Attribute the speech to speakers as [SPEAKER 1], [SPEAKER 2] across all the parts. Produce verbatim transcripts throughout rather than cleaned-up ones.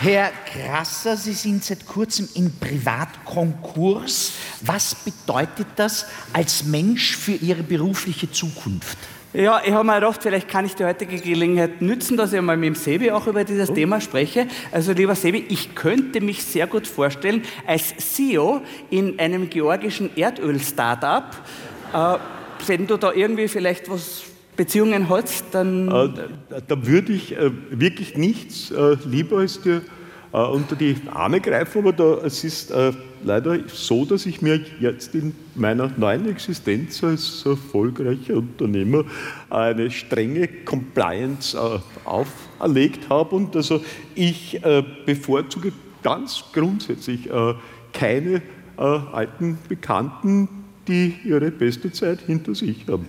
[SPEAKER 1] Herr Grasser, Sie sind seit kurzem im Privatkonkurs. Was bedeutet das als Mensch für Ihre berufliche Zukunft?
[SPEAKER 2] Ja, ich habe mir gedacht, vielleicht kann ich die heutige Gelegenheit nützen, dass ich einmal mit dem Sebi auch über dieses oh. Thema spreche. Also, lieber Sebi, ich könnte mich sehr gut vorstellen, als C E O in einem georgischen Erdöl-Startup, äh, wenn du da irgendwie vielleicht was Beziehungen hast, dann...
[SPEAKER 3] Äh, da, da würde ich äh, wirklich nichts äh, lieber als dir äh, unter die Arme greifen, aber da, es ist äh, leider so, dass ich mir jetzt in meiner neuen Existenz als erfolgreicher Unternehmer eine strenge Compliance äh, auferlegt habe und also ich äh, bevorzuge ganz grundsätzlich äh, keine äh, alten Bekannten, die ihre beste Zeit hinter sich haben.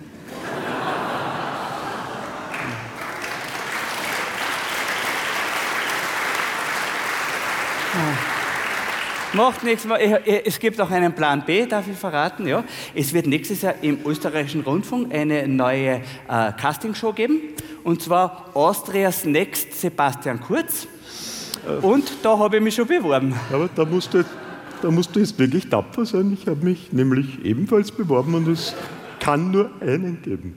[SPEAKER 2] Macht nichts mehr. Es gibt auch einen Plan B, darf ich verraten. Ja. Es wird nächstes Jahr im österreichischen Rundfunk eine neue äh, Castingshow geben. Und zwar Austrias Next Sebastian Kurz. Äh, und da habe ich mich schon beworben.
[SPEAKER 3] Aber da musst du, da musst du jetzt wirklich tapfer sein. Ich habe mich nämlich ebenfalls beworben und es kann nur einen geben.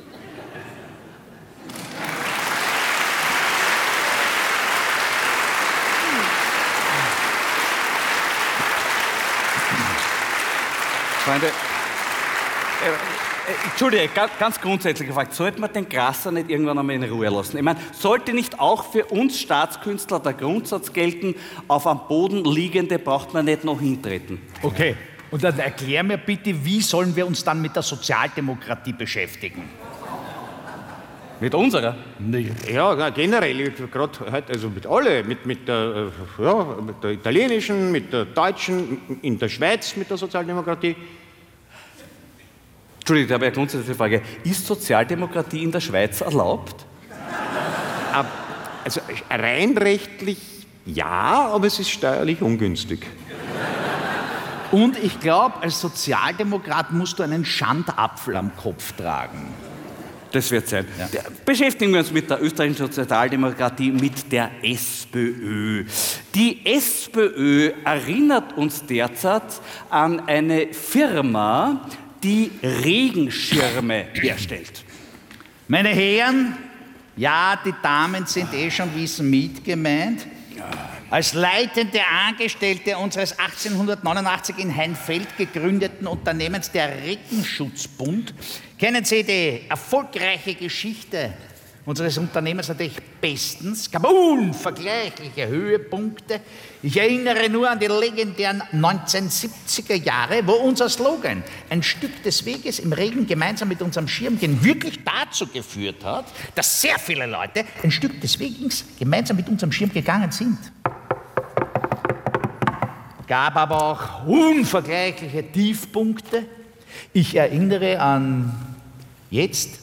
[SPEAKER 2] Freunde, äh, äh, Entschuldige, ganz, ganz grundsätzlich gefragt, sollte man den Grasser nicht irgendwann einmal in Ruhe lassen? Ich meine, sollte nicht auch für uns Staatskünstler der Grundsatz gelten, auf am Boden liegende braucht man nicht noch hintreten?
[SPEAKER 1] Okay, und dann erklär mir bitte, wie sollen wir uns dann mit der Sozialdemokratie beschäftigen?
[SPEAKER 2] Mit unserer?
[SPEAKER 4] Ja, generell, gerade heute, also mit alle, mit, mit, der, ja, mit der italienischen, mit der deutschen, in der Schweiz mit der Sozialdemokratie.
[SPEAKER 2] Entschuldigung, da habe ich eine grundsätzliche Frage. Ist Sozialdemokratie in der Schweiz erlaubt?
[SPEAKER 4] Also rein rechtlich ja, aber es ist steuerlich ungünstig.
[SPEAKER 1] Und ich glaube, als Sozialdemokrat musst du einen Schandapfel am Kopf tragen.
[SPEAKER 2] Das wird sein. Ja. Beschäftigen wir uns mit der österreichischen Sozialdemokratie, mit der SPÖ. Die SPÖ erinnert uns derzeit an eine Firma, die Regenschirme herstellt.
[SPEAKER 1] Meine Herren, ja, die Damen sind eh schon wissen mit gemeint. Als leitende Angestellte unseres achtzehnhundertneunundachtzig in Heinfeld gegründeten Unternehmens der Reckenschutzbund kennen Sie die erfolgreiche Geschichte unseres Unternehmens natürlich bestens. Es gab unvergleichliche Höhepunkte. Ich erinnere nur an die legendären neunzehnhundertsiebziger Jahre, wo unser Slogan "Ein Stück des Weges im Regen gemeinsam mit unserem Schirmchen" wirklich dazu geführt hat, dass sehr viele Leute ein Stück des Weges gemeinsam mit unserem Schirm gegangen sind. Gab aber auch unvergleichliche Tiefpunkte. Ich erinnere an jetzt.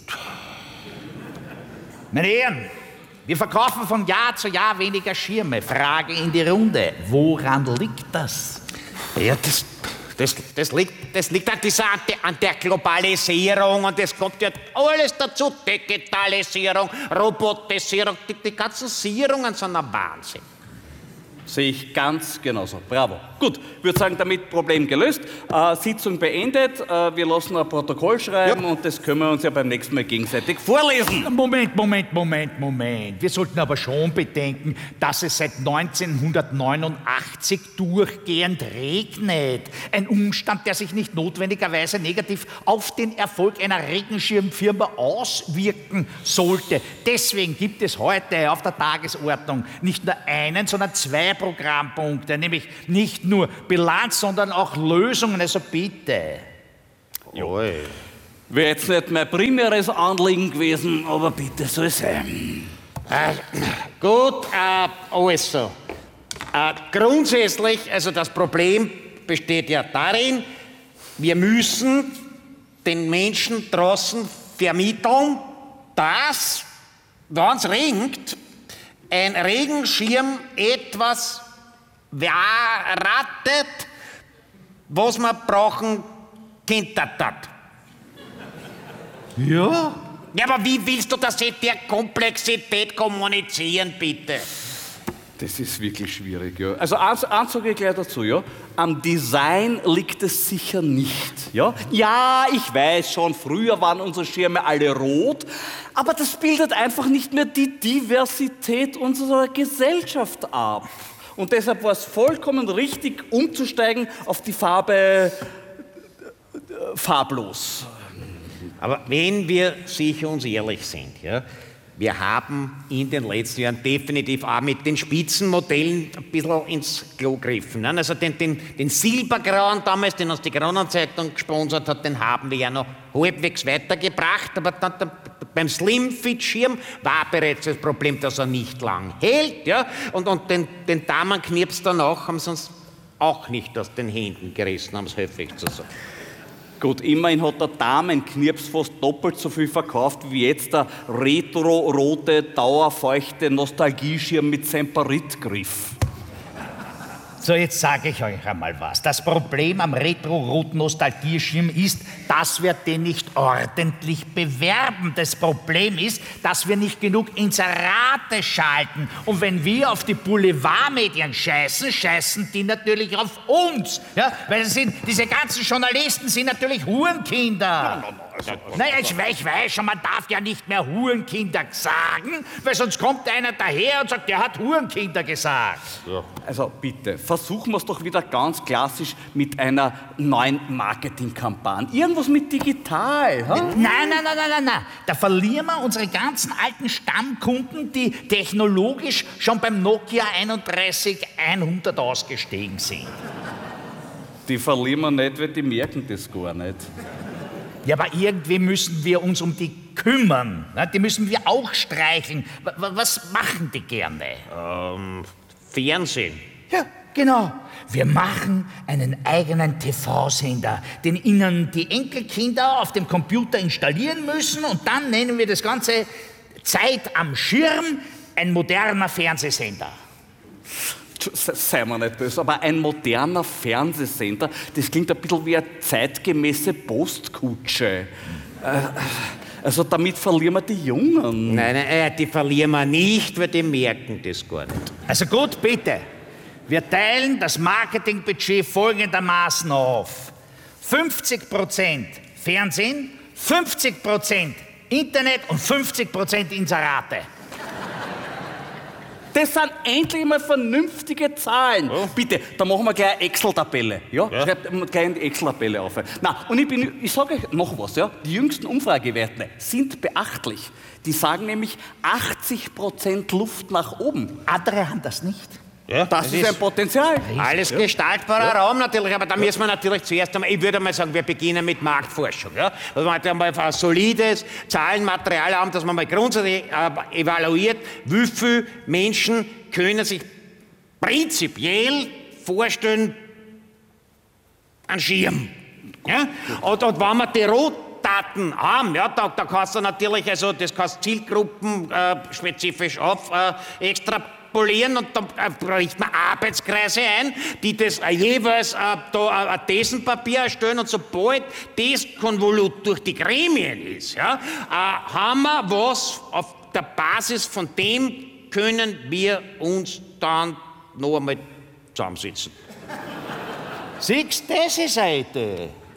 [SPEAKER 1] Meine Herren, wir verkaufen von Jahr zu Jahr weniger Schirme. Frage in die Runde: Woran liegt das?
[SPEAKER 4] Ja, das, das, das, liegt, das liegt an, dieser, an der Globalisierung und es kommt ja alles dazu. Digitalisierung, Robotisierung, die, die ganzen Sierungen sind ein Wahnsinn.
[SPEAKER 2] Sehe ich ganz genauso. Bravo. Gut, ich würde sagen, damit Problem gelöst. Äh, Sitzung beendet. Äh, wir lassen ein Protokoll schreiben ja. Und das können wir uns ja beim nächsten Mal gegenseitig vorlesen.
[SPEAKER 1] Moment, Moment, Moment, Moment. Wir sollten aber schon bedenken, dass es seit neunzehnhundertneunundachtzig durchgehend regnet. Ein Umstand, der sich nicht notwendigerweise negativ auf den Erfolg einer Regenschirmfirma auswirken sollte. Deswegen gibt es heute auf der Tagesordnung nicht nur einen, sondern zwei Programmpunkte, nämlich nicht nur Bilanz, sondern auch Lösungen, also bitte.
[SPEAKER 2] Oi. Wäre jetzt nicht mein primäres Anliegen gewesen, aber bitte soll sein.
[SPEAKER 4] Äh, gut, äh, also, äh, grundsätzlich, also das Problem besteht ja darin, wir müssen den Menschen draußen vermitteln, dass, wenn es regnet, ein Regenschirm etwas erratet, was man brauchen könnte.
[SPEAKER 1] Ja?
[SPEAKER 4] Ja, aber wie willst du das in der Komplexität kommunizieren, bitte?
[SPEAKER 2] Das ist wirklich schwierig, ja. Also eins, eins sage ich gleich dazu, ja. Am Design liegt es sicher nicht, ja. Ja, ich weiß schon, früher waren unsere Schirme alle rot, aber das bildet einfach nicht mehr die Diversität unserer Gesellschaft ab. Und deshalb war es vollkommen richtig, umzusteigen auf die Farbe äh, farblos.
[SPEAKER 4] Aber wenn wir sicher uns ehrlich sind, ja, wir haben in den letzten Jahren definitiv auch mit den Spitzenmodellen ein bisschen ins Klo gegriffen. Ne? Also den, den, den Silbergrauen damals, den uns die Kronenzeitung gesponsert hat, den haben wir ja noch halbwegs weitergebracht. Aber dann, dann, beim Slimfit-Schirm war bereits das Problem, dass er nicht lang hält. Ja? Und, und den, den Damenknirps danach haben sie uns auch nicht aus den Händen gerissen, um es höflich zu sagen.
[SPEAKER 2] Gut, immerhin hat der Damenknirps fast doppelt so viel verkauft wie jetzt der retro-rote, dauerfeuchte Nostalgieschirm mit Semperit-Griff.
[SPEAKER 1] So, jetzt sage ich euch einmal was. Das Problem am retro-roten Nostalgieschirm ist, dass wir den nicht ordentlich bewerben. Das Problem ist, dass wir nicht genug Inserate schalten. Und wenn wir auf die Boulevardmedien scheißen, scheißen die natürlich auf uns. Ja? Weil das sind, diese ganzen Journalisten sind natürlich Hurenkinder. Nein, ich weiß, ich weiß schon, man darf ja nicht mehr Hurenkinder sagen, weil sonst kommt einer daher und sagt, der hat Hurenkinder gesagt.
[SPEAKER 2] Ja. Also bitte, versuchen wir es doch wieder ganz klassisch mit einer neuen Marketingkampagne. Irgendwas mit digital. Ha?
[SPEAKER 1] Nein, nein, nein, nein, nein, nein. Da verlieren wir unsere ganzen alten Stammkunden, die technologisch schon beim Nokia einunddreißig hundert ausgestiegen sind.
[SPEAKER 2] Die verlieren wir nicht, weil die merken das gar nicht.
[SPEAKER 1] Ja, aber irgendwie müssen wir uns um die kümmern. Die müssen wir auch streicheln. Was machen die gerne?
[SPEAKER 4] Ähm, Fernsehen.
[SPEAKER 1] Ja, genau. Wir machen einen eigenen T V-Sender, den Ihnen die Enkelkinder auf dem Computer installieren müssen und dann nennen wir das Ganze Zeit am Schirm, ein moderner Fernsehsender.
[SPEAKER 2] Sei mir nicht böse, aber ein moderner Fernsehsender, das klingt ein bisschen wie eine zeitgemäße Postkutsche. Also damit verlieren wir die Jungen.
[SPEAKER 4] Nein, nein, die verlieren wir nicht, weil die merken das gar nicht.
[SPEAKER 1] Also gut, bitte. Wir teilen das Marketingbudget folgendermaßen auf. fünfzig Prozent Fernsehen, fünfzig Prozent Internet und fünfzig Prozent Inserate.
[SPEAKER 2] Das sind endlich mal vernünftige Zahlen. Oh. Bitte, da machen wir gleich eine Excel-Tabelle. Ja? Ja. Schreibt gleich in die Excel-Tabelle auf. Na, und ich, bin, ich sage euch noch was. Ja? Die jüngsten Umfragewerte sind beachtlich. Die sagen nämlich achtzig Prozent Luft nach oben.
[SPEAKER 1] Andere haben das nicht.
[SPEAKER 2] Ja, das, das ist ein Potenzial.
[SPEAKER 4] Alles ja. gestaltbarer ja. Raum natürlich, aber da ja. müssen wir natürlich zuerst einmal, ich würde mal sagen, wir beginnen mit Marktforschung. Ja? Dass wir einmal ein solides Zahlenmaterial haben, dass man mal grundsätzlich äh, evaluiert, wie viele Menschen können sich prinzipiell vorstellen, einen Schirm. Ja? Und, und wenn wir die Rotdaten haben, ja, da, da kannst du natürlich, also das kannst Zielgruppen äh, spezifisch auf äh, extra polieren und dann äh, richten wir Arbeitskreise ein, die das äh, jeweils äh, da äh, ein Thesenpapier erstellen und sobald das Konvolut durch die Gremien ist, ja, äh, haben wir was, auf der Basis von dem können wir uns dann noch einmal zusammensitzen.
[SPEAKER 1] Siehst du diese Seite?